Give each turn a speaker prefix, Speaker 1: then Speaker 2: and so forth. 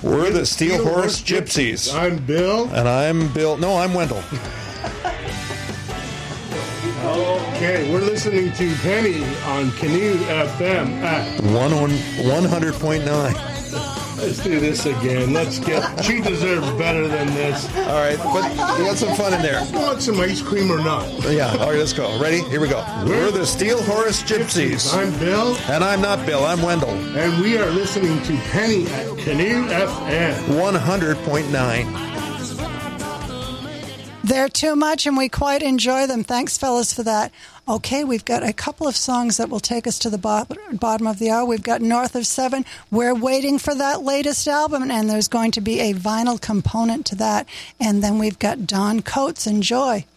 Speaker 1: We're the Steel Horse Gypsies.
Speaker 2: I'm Bill.
Speaker 1: And I'm Bill. No, I'm Wendell.
Speaker 2: Okay, we're listening to Penny on Canoe FM at
Speaker 1: 100.9.
Speaker 2: Let's do this again. She deserves better than this.
Speaker 1: All right, but we got some fun in there.
Speaker 2: Want some ice cream or not?
Speaker 1: Yeah, all right, let's go. Ready? Here we go. We're the Steel Horse Gypsies.
Speaker 2: I'm Bill.
Speaker 1: And I'm not Bill, I'm Wendell.
Speaker 2: And we are listening to Penny at Canoe FM
Speaker 1: 100.9.
Speaker 3: They're too much, and we quite enjoy them. Thanks, fellas, for that. Okay, we've got a couple of songs that will take us to the bottom of the hour. We've got North of Seven. We're waiting for that latest album, and there's going to be a vinyl component to that. And then we've got Don Coates. Enjoy.